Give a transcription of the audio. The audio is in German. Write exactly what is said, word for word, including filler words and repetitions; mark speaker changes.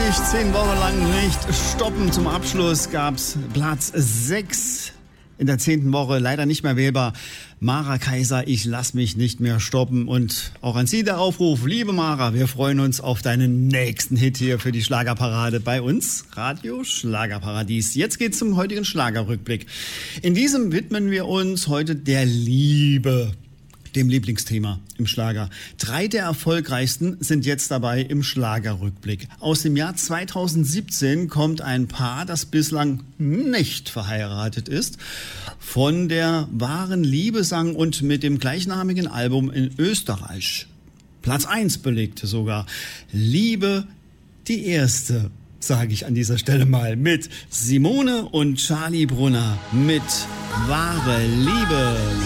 Speaker 1: mich zehn Wochen lang nicht stoppen. Zum Abschluss gab's Platz sechs in der zehnten Woche. Leider nicht mehr wählbar. Mara Kaiser, ich lass mich nicht mehr stoppen. Und auch an Sie der Aufruf, liebe Mara, wir freuen uns auf deinen nächsten Hit hier für die Schlagerparade bei uns. Radio Schlagerparadies. Jetzt geht's zum heutigen Schlagerrückblick. In diesem widmen wir uns heute der Liebe, dem Lieblingsthema im Schlager. Drei der erfolgreichsten sind jetzt dabei im Schlagerrückblick. Aus dem Jahr zweitausendsiebzehn kommt ein Paar, das bislang nicht verheiratet ist, von der wahren Liebe sang und mit dem gleichnamigen Album in Österreich Platz eins belegte sogar. Liebe, die erste, sage ich an dieser Stelle mal, mit Simone und Charlie Brunner mit Wahre Liebe.